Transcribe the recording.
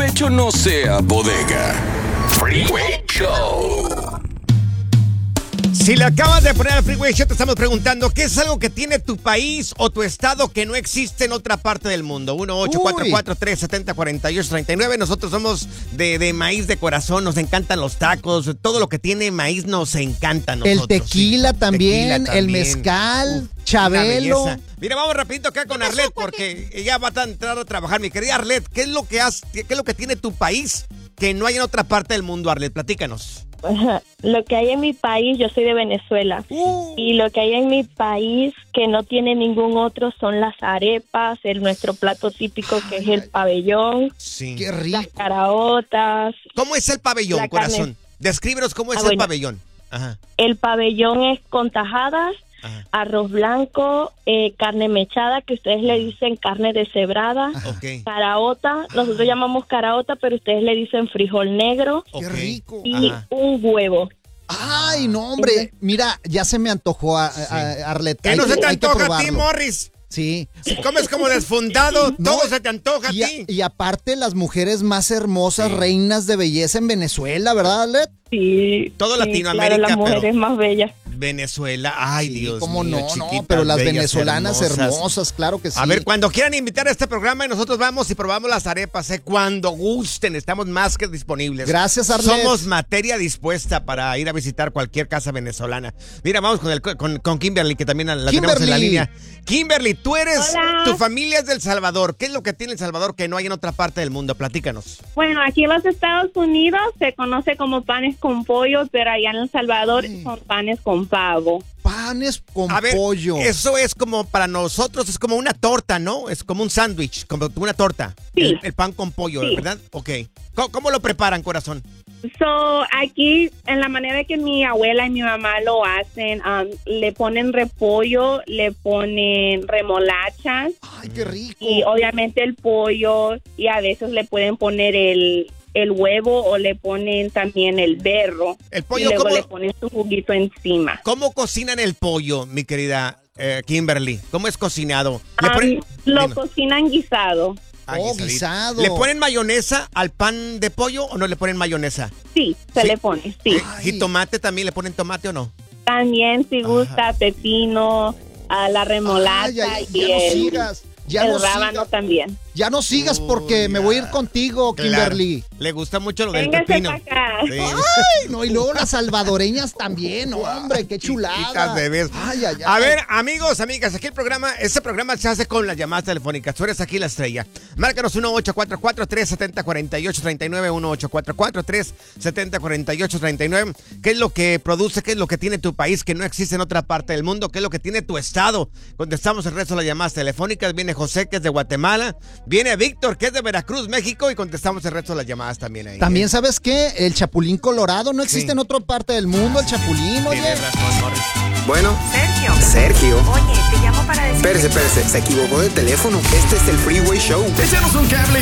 pecho no sea bodega. Freeway Show. Si le acabas de poner al Freeway Show, te estamos preguntando, ¿qué es algo que tiene tu país o tu estado que no existe en otra parte del mundo? 1-844-370-4839. Nosotros somos de maíz de corazón, nos encantan los tacos, todo lo que tiene maíz nos encanta a nosotros. El tequila, sí. también, Tequila también. el mezcal, Uf, Chabelo. Mira, vamos rapidito acá con Arlet, porque ella va a entrar a trabajar. Mi querida Arlet, ¿qué es lo que tiene tu país que no hay en otra parte del mundo, Arlet? Platícanos. Lo que hay en mi país, yo soy de Venezuela, y lo que hay en mi país que no tiene ningún otro son las arepas, nuestro plato típico que es el pabellón, Sí. Qué rico. las caraotas. ¿Cómo es el pabellón, La carne. corazón? Descríbenos cómo es el Bueno. pabellón. Ajá. El pabellón es con tajadas, Ajá. arroz blanco, carne mechada, que ustedes le dicen carne deshebrada, Ok. caraota, nosotros llamamos caraota, pero ustedes le dicen frijol negro, Qué Ok. rico. y Ajá. un huevo. Ay, no, hombre. Mira, ya se me antojó a Arlet. ¿Qué no se te Hay que antoja a ti, probarlo. Morris? Sí. Si comes como desfundado, No, todo se te antoja a Y, ti. y aparte, las mujeres más hermosas, reinas de belleza en Venezuela, ¿verdad, Arlet? Sí, Todo sí, Latinoamérica, claro, las pero- mujeres más bellas. Venezuela, ay, Sí, Dios cómo mío, no, chiquitas, pero las bellas, venezolanas hermosas, claro que sí. A ver, cuando quieran invitar a este programa y nosotros vamos y probamos las arepas, cuando gusten, estamos más que disponibles. Gracias, Arlet. Somos materia dispuesta para ir a visitar cualquier casa venezolana. Mira, vamos con Kimberly, que también la tenemos en la Kimberly. línea. Kimberly, tú eres, Hola. tu familia es del Salvador. ¿Qué es lo que tiene El Salvador que no hay en otra parte del mundo? Platícanos. Bueno, aquí en los Estados Unidos se conoce como panes con pollo, pero allá en El Salvador son panes con pavo. Panes con A ver, pollo. eso es como para nosotros, es como una torta, ¿no? Es como un sándwich, como una torta. Sí. El pan con pollo, Sí. ¿verdad? Ok. ¿Cómo lo preparan, corazón? Aquí, en la manera que mi abuela y mi mamá lo hacen, le ponen repollo, le ponen remolachas Ay, qué rico. y obviamente el pollo, y a veces le pueden poner el huevo o le ponen también el berro. El pollo, y luego ¿cómo? le ponen su juguito encima. ¿Cómo cocinan el pollo, mi querida Kimberly? ¿Cómo es cocinado? Lo Dime. cocinan guisado. Ah, guisado. guisadito. ¿Le ponen mayonesa al pan de pollo o no le ponen mayonesa? Sí, se Sí. le pone, sí. Ay. ¿Y tomate también? ¿Le ponen tomate o no? También si gusta pepino, a la remolacha Ay, ay, y ya no el, sigas. Ya el no rábano sigas. también. Ya no sigas porque me voy a ir contigo, Kimberly. Claro. Le gusta mucho lo del Véngase pepino. para acá. Sí. Ay, no, y luego las salvadoreñas también, hombre, qué chulada. Chiquitas bebés. Ay, ay, ay. A ver, amigos, amigas, aquí este programa se hace con las llamadas telefónicas. Tú eres aquí la estrella. Márcanos 1-844-370-4839, 1-844-370-4839. ¿Qué es lo que produce? ¿Qué es lo que tiene tu país que no existe en otra parte del mundo? ¿Qué es lo que tiene tu estado? Contestamos el resto de las llamadas telefónicas. Viene José, que es de Guatemala. Viene Víctor, que es de Veracruz, México. Y contestamos el resto de las llamadas también ahí. También, ¿sabes qué? El chapulín colorado no existe Sí. en otra parte del mundo, el chapulín, oye. Tienes razón, Morris. Bueno, Sergio. Oye, te llamo para decir... espérese, se equivocó de teléfono. Este es el Freeway Show. Échanos un cable